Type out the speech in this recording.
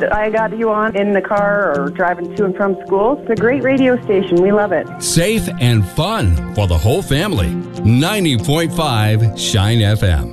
I got you on in the car or driving to and from school. It's a great radio station. We love it. Safe and fun for the whole family. 90.5 Shine FM.